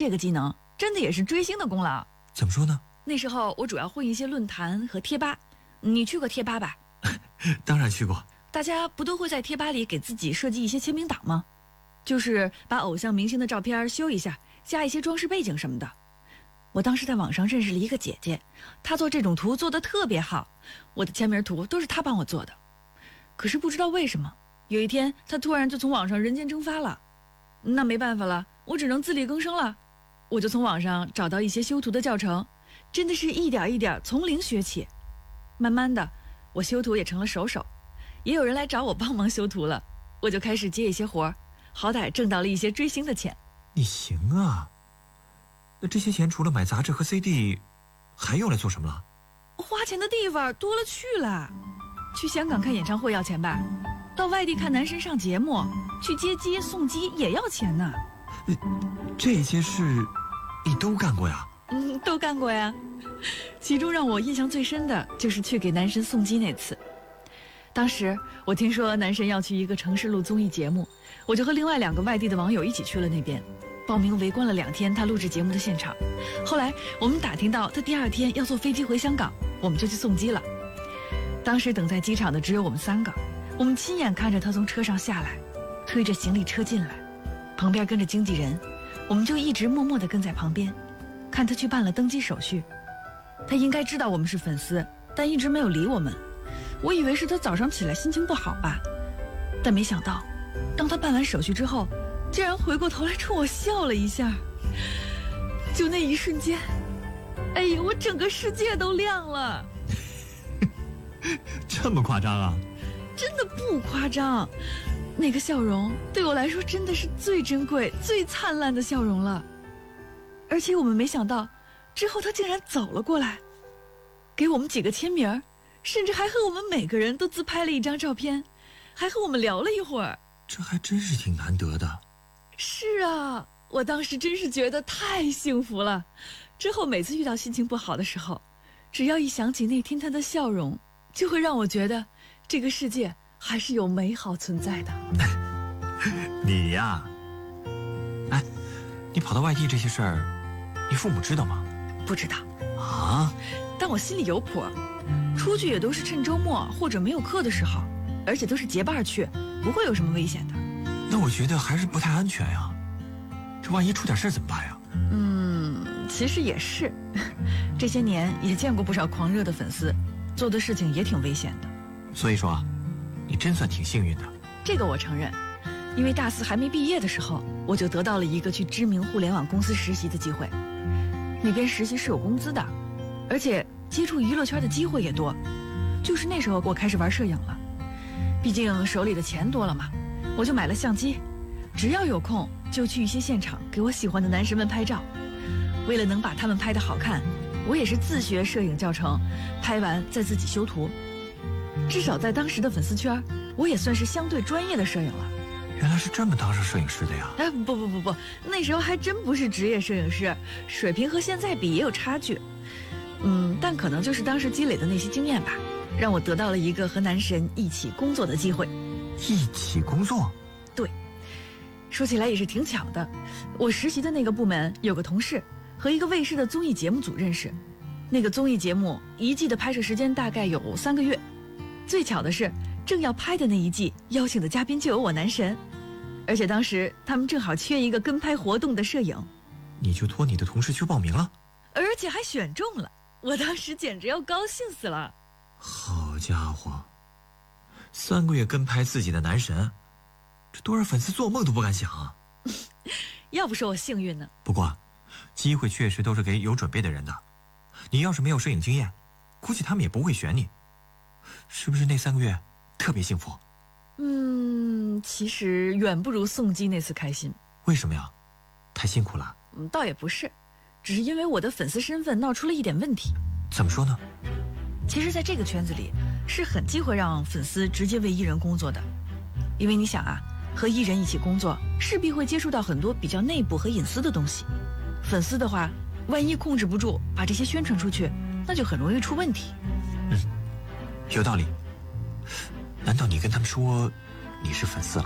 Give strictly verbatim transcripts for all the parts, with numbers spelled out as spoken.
这个技能，真的也是追星的功劳。 怎么说呢？ 那时候我主要混一些论坛和贴吧，你去过贴吧吧？ 当然去过。 大家不都会在贴吧里给自己设计一些签名档吗？就是把偶像明星的照片修一下，加一些装饰背景什么的。我当时在网上认识了一个姐姐，她做这种图做得特别好，我的签名图都是她帮我做的。可是不知道为什么，有一天她突然就从网上人间蒸发了。那没办法了，我只能自力更生了。我就从网上找到一些修图的教程，真的是一点一点从零学起。慢慢的，我修图也成了熟手，也有人来找我帮忙修图了，我就开始接一些活，好歹挣到了一些追星的钱。 你行啊，那这些钱除了买杂志和 C D， 还用来做什么了？ 花钱的地方多了去了，去香港看演唱会要钱吧，到外地看男神上节目，去接机送机也要钱呢。 这些事你都干过呀？ 嗯，都干过呀。其中让我印象最深的就是去给男神送机那次。当时我听说男神要去一个城市录综艺节目，我就和另外两个外地的网友一起去了那边，报名围观了两天他录制节目的现场。后来我们打听到他第二天要坐飞机回香港，我们就去送机了。当时等在机场的只有我们三个，我们亲眼看着他从车上下来，推着行李车进来，旁边跟着经纪人，我们就一直默默地跟在旁边，看他去办了登机手续。他应该知道我们是粉丝，但一直没有理我们。我以为是他早上起来心情不好吧，但没想到当他办完手续之后，竟然回过头来冲我笑了一下。就那一瞬间，哎呀，我整个世界都亮了。 这么夸张啊？ 真的不夸张，那个笑容对我来说真的是最珍贵最灿烂的笑容了。而且我们没想到之后他竟然走了过来，给我们几个签名，甚至还和我们每个人都自拍了一张照片，还和我们聊了一会儿。 这还真是挺难得的。 是啊，我当时真是觉得太幸福了。之后每次遇到心情不好的时候，只要一想起那天他的笑容，就会让我觉得这个世界还是有美好存在的。 你呀，哎，你跑到外地这些事儿，你父母知道吗？ 不知道啊， 但我心里有谱，出去也都是趁周末或者没有课的时候，而且都是结伴去，不会有什么危险的。 那我觉得还是不太安全呀，这万一出点事怎么办呀？ 嗯，其实也是，这些年也见过不少狂热的粉丝，做的事情也挺危险的。 所以说啊，你真算挺幸运的。 这个我承认，因为大四还没毕业的时候，我就得到了一个去知名互联网公司实习的机会。那边实习是有工资的，而且接触娱乐圈的机会也多。就是那时候我开始玩摄影了，毕竟手里的钱多了嘛，我就买了相机，只要有空就去一些现场给我喜欢的男神们拍照。为了能把他们拍得好看，我也是自学摄影教程，拍完再自己修图。至少在当时的粉丝圈，我也算是相对专业的摄影了。 原来是这么当上摄影师的呀？ 哎，不不不不，那时候还真不是职业摄影师，水平和现在比也有差距。嗯，但可能就是当时积累的那些经验吧，让我得到了一个和男神一起工作的机会。 一起工作？ 对，说起来也是挺巧的，我实习的那个部门有个同事和一个卫视的综艺节目组认识，那个综艺节目一季的拍摄时间大概有三个月。最巧的是，正要拍的那一季邀请的嘉宾就有我男神，而且当时他们正好缺一个跟拍活动的摄影。 你就托你的同事去报名了？ 而且还选中了，我当时简直要高兴死了。 好家伙，三个月跟拍自己的男神，这多少粉丝做梦都不敢想啊。 要不说我幸运呢。 不过机会确实都是给有准备的人的，你要是没有摄影经验，估计他们也不会选你。是不是那三个月特别幸福？ 嗯，其实远不如送机那次开心。 为什么呀？太辛苦了？ 嗯，倒也不是，只是因为我的粉丝身份闹出了一点问题。 怎么说呢？ 其实在这个圈子里是很忌讳让粉丝直接为艺人工作的，因为你想啊，和艺人一起工作势必会接触到很多比较内部和隐私的东西。粉丝的话，万一控制不住把这些宣传出去，那就很容易出问题。 嗯，有道理。难道你跟他们说你是粉丝了？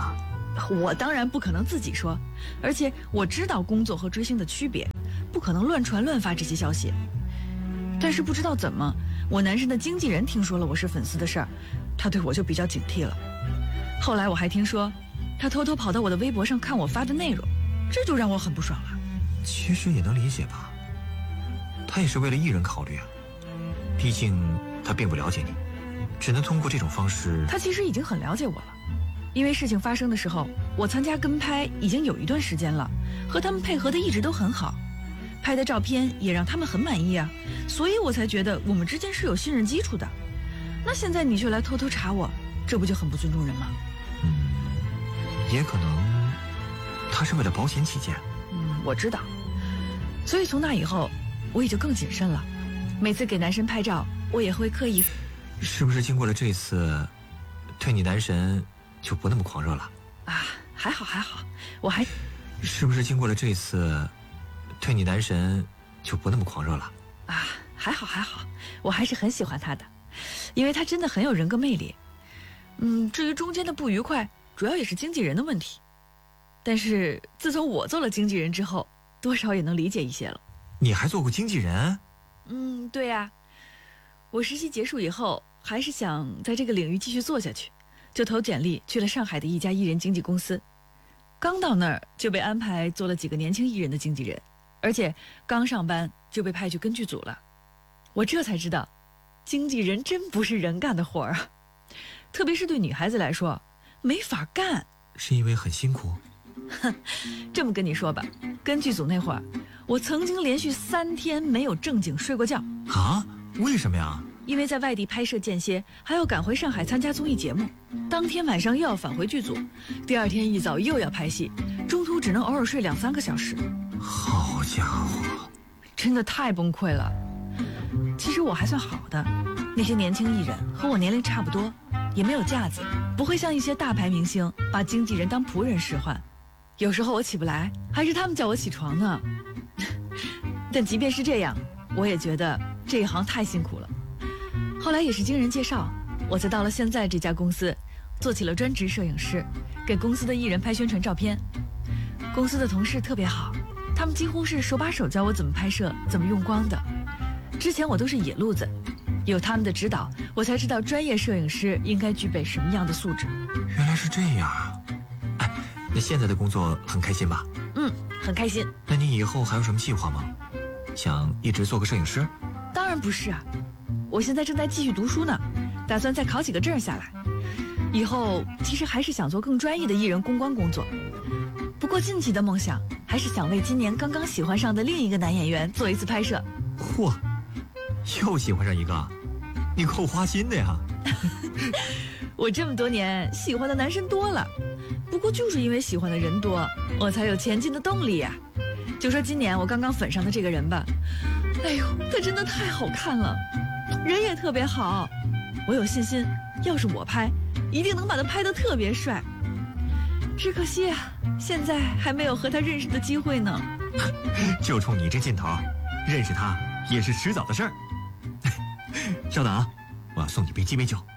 我当然不可能自己说，而且我知道工作和追星的区别，不可能乱传乱发这些消息。但是不知道怎么，我男神的经纪人听说了我是粉丝的事儿，他对我就比较警惕了。后来我还听说，他偷偷跑到我的微博上看我发的内容，这就让我很不爽了。 其实也能理解吧，他也是为了艺人考虑啊，毕竟他并不了解你，只能通过这种方式。 他其实已经很了解我了，因为事情发生的时候，我参加跟拍已经有一段时间了，和他们配合的一直都很好，拍的照片也让他们很满意啊，所以我才觉得我们之间是有信任基础的。那现在你却来偷偷查我，这不就很不尊重人吗？ 嗯，也可能他是为了保险起见。 嗯，我知道。所以从那以后，我也就更谨慎了。每次给男神拍照，我也会刻意。 是不是经过了这次，对你男神就不那么狂热了？ 啊，还好还好，我还。 是不是经过了这次，对你男神就不那么狂热了？ 啊，还好还好，我还是很喜欢他的，因为他真的很有人格魅力。嗯，至于中间的不愉快，主要也是经纪人的问题。但是自从我做了经纪人之后，多少也能理解一些了。 你还做过经纪人？ 嗯，对呀、啊。我实习结束以后，还是想在这个领域继续做下去，就投简历去了上海的一家艺人经纪公司。刚到那儿就被安排做了几个年轻艺人的经纪人，而且刚上班就被派去跟剧组了。我这才知道，经纪人真不是人干的活儿啊，特别是对女孩子来说，没法干。 是因为很辛苦？ 哼，这么跟你说吧，跟剧组那会儿，我曾经连续三天没有正经睡过觉。 啊？为什么呀？ 因为在外地拍摄间歇，还要赶回上海参加综艺节目，当天晚上又要返回剧组，第二天一早又要拍戏，中途只能偶尔睡两三个小时。 好家伙， 真的太崩溃了。其实我还算好的，那些年轻艺人和我年龄差不多，也没有架子，不会像一些大牌明星把经纪人当仆人使唤。有时候我起不来，还是他们叫我起床呢。但即便是这样，我也觉得这一行太辛苦了。后来也是经人介绍，我才到了现在这家公司，做起了专职摄影师，给公司的艺人拍宣传照片。公司的同事特别好，他们几乎是手把手教我怎么拍摄、怎么用光的。之前我都是野路子，有他们的指导，我才知道专业摄影师应该具备什么样的素质。 原来是这样啊！哎，那现在的工作很开心吧？ 嗯，很开心。 那你以后还有什么计划吗？想一直做个摄影师？ 当然不是啊，我现在正在继续读书呢，打算再考几个证下来。以后其实还是想做更专业的艺人公关工作。不过近期的梦想还是想为今年刚刚喜欢上的另一个男演员做一次拍摄。 嚯，又喜欢上一个，你够花心的呀！ 我这么多年喜欢的男生多了，不过就是因为喜欢的人多，我才有前进的动力呀。就说今年我刚刚粉上的这个人吧，哎呦，他真的太好看了，人也特别好，我有信心，要是我拍，一定能把他拍得特别帅。只可惜啊，现在还没有和他认识的机会呢。 就冲你这劲头，认识他也是迟早的事儿。稍等啊，我要送你杯鸡尾酒。